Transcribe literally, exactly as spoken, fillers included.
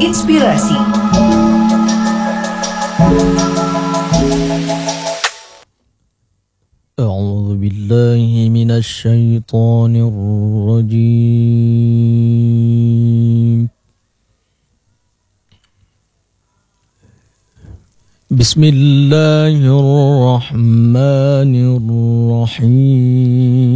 Inspirasi. أعوذ بالله من الشيطان الرجيم. بسم الله الرحمن الرحيم.